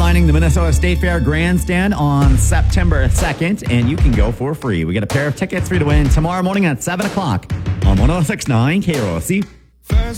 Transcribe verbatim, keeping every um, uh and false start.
headlining the Minnesota State Fair Grandstand on September second, and you can go for free. We get a pair of tickets for you to win tomorrow morning at seven o'clock on one oh six point nine K R O C. First